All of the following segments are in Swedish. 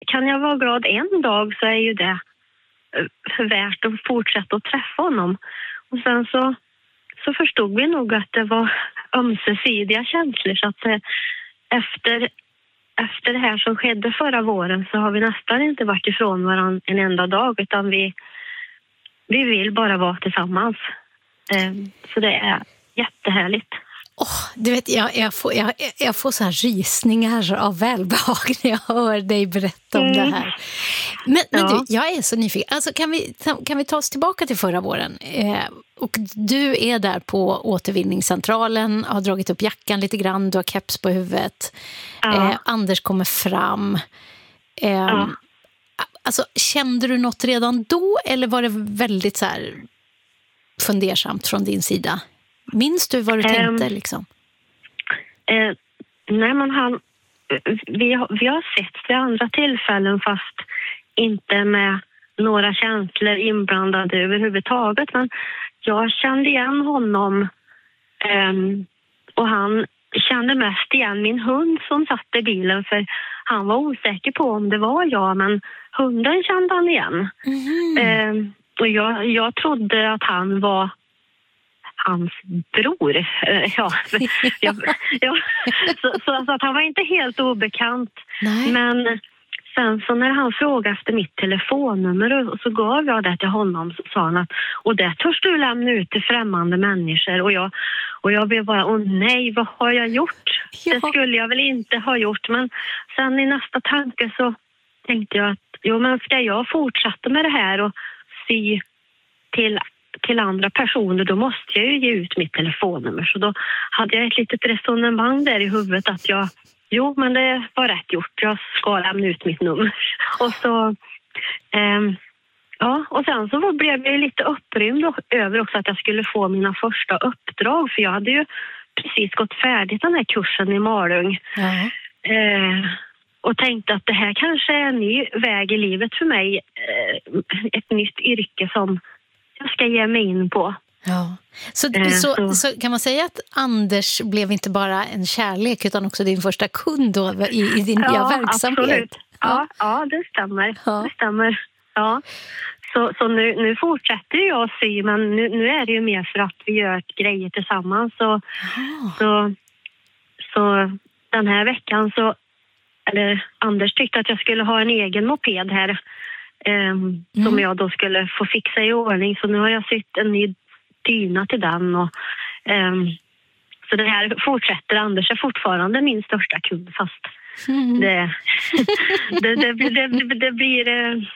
kan jag vara glad en dag så är ju det värt att fortsätta att träffa honom. Och sen så förstod vi nog att det var ömsesidiga känslor, så att efter det här som skedde förra våren så har vi nästan inte varit ifrån varandra en enda dag, utan vi vill bara vara tillsammans. Så det är jättehärligt. Du vet, jag får så här rysningar av välbehag när jag hör dig berätta om det här. Men du, jag är så nyfiken. Alltså, kan vi ta oss tillbaka till förra våren? Och du är där på återvinningscentralen, har dragit upp jackan lite grann, du har keps på huvudet. Anders kommer fram. Alltså, kände du något redan då, eller var det väldigt så här fundersamt från din sida? Minns du vad du tänkte liksom? Nej, men vi har sett vid andra tillfällen, fast inte med några känslor inblandade överhuvudtaget. Men jag kände igen honom och han kände mest igen min hund som satt i bilen, för han var osäker på om det var jag, men hunden kände han igen. Och jag trodde att han var hans bror. Så att han var inte helt obekant. Nej. Men sen så när han frågade efter mitt telefonnummer så gav jag det till honom, så sa han att och det törs du lämna ut till främmande människor. Och jag blev bara, nej, vad har jag gjort? Ja. Det skulle jag väl inte ha gjort. Men sen i nästa tanke så tänkte jag att men ska jag fortsätta med det här och sy till andra personer, då måste jag ju ge ut mitt telefonnummer. Så då hade jag ett litet resonemang där i huvudet att men det var rätt gjort. Jag ska lämna ut mitt nummer. Och så och sen så blev jag lite upprymd över också att jag skulle få mina första uppdrag, för jag hade ju precis gått färdigt den här kursen i Malung. Och tänkte att det här kanske är en ny väg i livet för mig, ett nytt yrke som jag ska ge mig in på. Ja. Så kan man säga att Anders blev inte bara en kärlek utan också din första kund då, i din nya verksamhet? Absolut. Ja, det stämmer. Ja. Det stämmer. Ja. Så nu fortsätter jag att sy, men nu är det ju mer för att vi gör grejer tillsammans. Så den här veckan Anders tyckte att jag skulle ha en egen moped här. Som jag då skulle få fixa i ordning. Så nu har jag sytt en ny dyna till den. Och, så det här fortsätter. Anders är fortfarande min största kund. Fast det blir...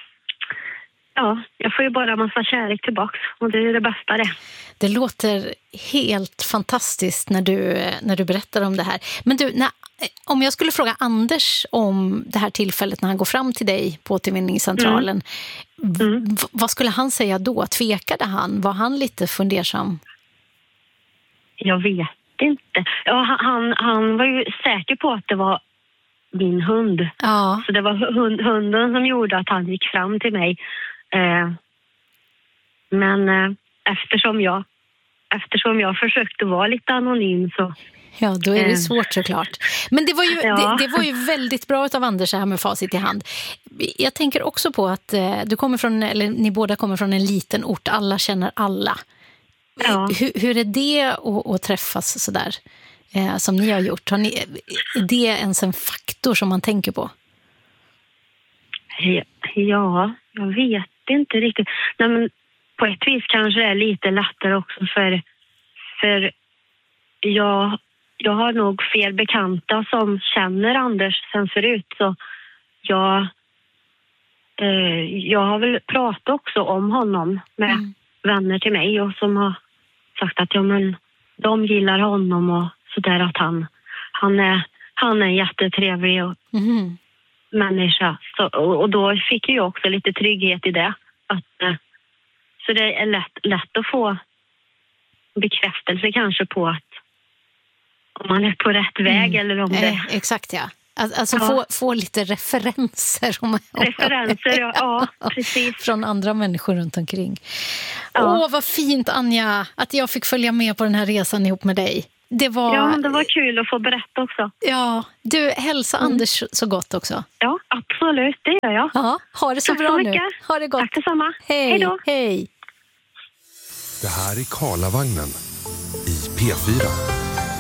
jag får ju bara en massa kärlek tillbaka. Och det är det bästa det. Det låter helt fantastiskt när du berättar om det här. Men du, om jag skulle fråga Anders om det här tillfället när han går fram till dig på återvinningscentralen, vad skulle han säga då? Tvekade han? Var han lite fundersam? Jag vet inte. Ja, han var ju säker på att det var min hund. Ja. Så det var hunden som gjorde att han gick fram till mig. Men eftersom jag försökte vara lite anonym så... Ja, då är det svårt såklart. Men det var ju väldigt bra av Anders här med facit i hand. Jag tänker också på att ni båda kommer från en liten ort. Alla känner alla. Ja. Hur är det att träffas sådär som ni har gjort? Är det ens en faktor som man tänker på? Ja, jag vet inte riktigt. Nej, men på ett vis kanske det är lite lättare också för jag har nog fler bekanta som känner Anders sen förut, så jag har väl pratat också om honom med vänner till mig och som har sagt att de gillar honom och sådär, att han är jättetrevlig och människa. Och då fick jag också lite trygghet i det. Så det är lätt att få bekräftelse kanske på att om man är på rätt väg eller om det... Exakt, ja. Alltså få lite referenser. Referenser, ja, precis. Från andra människor runt omkring. Vad fint, Anja, att jag fick följa med på den här resan ihop med dig. Det var... Ja, men det var kul att få berätta också. Ja, du, hälsa Anders så gott också. Ja, absolut, det gör jag. Ja, ha det så bra nu. Ha det gott. Tack detsamma. Hej då. Hej. Det här är Karlavagnen i P4.